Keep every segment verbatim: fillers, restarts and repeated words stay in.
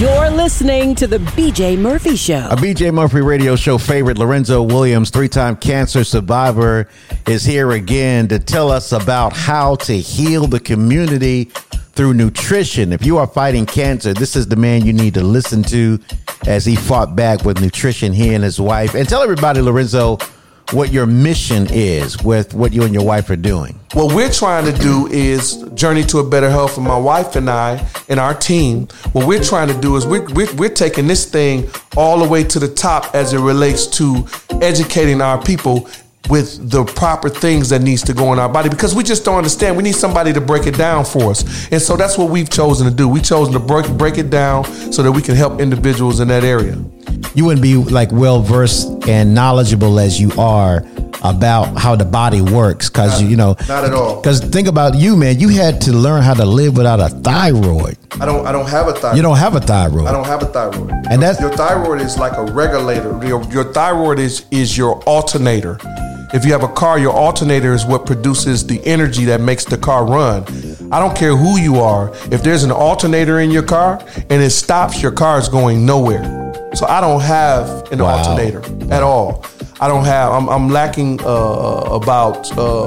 You're listening to the B J Murphy Show. A B J Murphy radio show favorite, Lorenzo Williams, three-time cancer survivor, is here again to tell us about how to heal the community through nutrition. If you are fighting cancer, this is the man you need to listen to as he fought back with nutrition, he and his wife. And tell everybody, Lorenzo, what your mission is with what you and your wife are doing. What we're trying to do is journey to a better health for my wife and I and our team. What we're trying to do is we're, we're, we're taking this thing all the way to the top as it relates to educating our people with the proper things that needs to go in our body, because we just don't understand. We need somebody to break it down for us. And so that's what we've chosen to do. We've chosen to break, break it down so that we can help individuals in that area. You wouldn't be like well versed and knowledgeable as you are about how the body works, because you know not at all. Because think about you, man. You had to learn how to live without a thyroid. I don't. I don't have a thyroid. You don't have a thyroid. I don't have a thyroid. And that's your thyroid is like a regulator. Your, your thyroid is is your alternator. If you have a car, your alternator is what produces the energy that makes the car run. I don't care who you are. If there's an alternator in your car and it stops, your car is going nowhere. So I don't have an wow. alternator at all. I don't have, I'm, I'm lacking uh, about,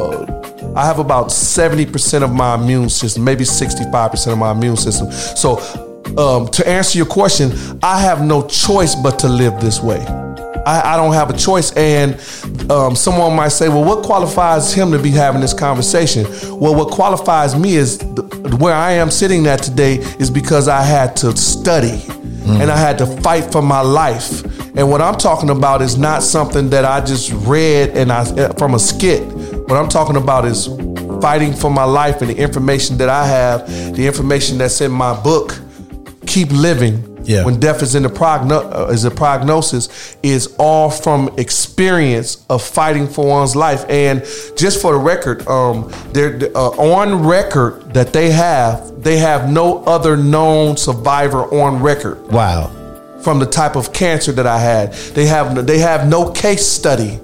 uh, I have about seventy percent of my immune system, maybe sixty-five percent of my immune system. So um, to answer your question, I have no choice but to live this way. I, I don't have a choice. And um, someone might say, well, what qualifies him to be having this conversation? Well, what qualifies me is the, where I am sitting at today is because I had to study mm. and I had to fight for my life. And what I'm talking about is not something that I just read and I from a skit. What I'm talking about is fighting for my life and the information that I have, the information that's in my book, Keep Living. Yeah. When death is in the progno- uh, is a prognosis, is all from experience of fighting for one's life. And just for the record, um, they're uh, on record that they have, they have no other known survivor on record. Wow. From the type of cancer that I had, they have they have no case study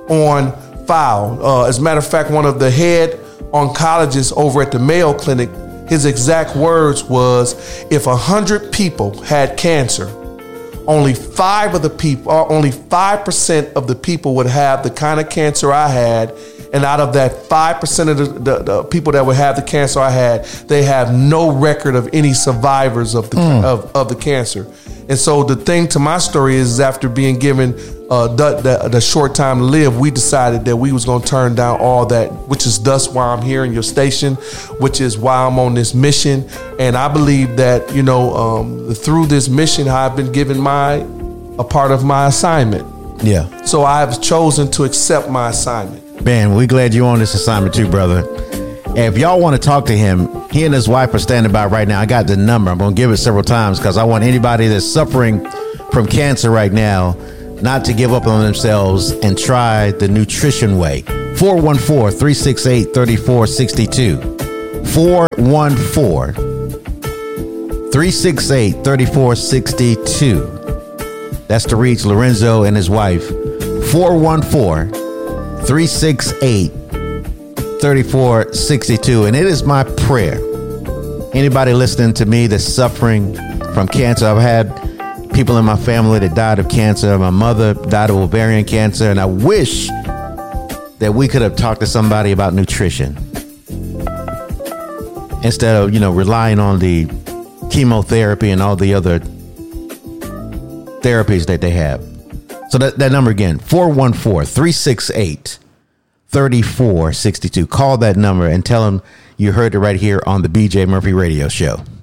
on file. Uh, as a matter of fact, one of the head oncologists over at the Mayo Clinic, his exact words was, if a hundred people had cancer, only five of the people, or only five percent of the people would have the kind of cancer I had. And out of that five percent of the, the, the people that would have the cancer I had, they have no record of any survivors of the mm. of, of the cancer. And so the thing to my story is, after being given uh, the, the, the short time to live, we decided that we was going to turn down all that, which is thus why I'm here in your station, which is why I'm on this mission. And I believe that, you know, um, through this mission, I've been given my a part of my assignment. Yeah. So I've chosen to accept my assignment. Ben, we're glad you're on this assignment too, brother. And if y'all want to talk to him, he and his wife are standing by right now. I got the number. I'm going to give it several times because I want anybody that's suffering from cancer right now not to give up on themselves and try the nutrition way. four one four, three six eight, three four six two. four one four, three six eight, three four six two. That's to reach Lorenzo and his wife. four one four, three six eight, three four six two. And it is my prayer, anybody listening to me that's suffering from cancer, I've had people in my family that died of cancer. My mother died of ovarian cancer, and I wish that we could have talked to somebody about nutrition instead of, you know, relying on the chemotherapy and all the other therapies that they have. So that, that number again, four one four, three six eight, three four six two. Call that number and tell them you heard it right here on the B J Murphy Radio Show.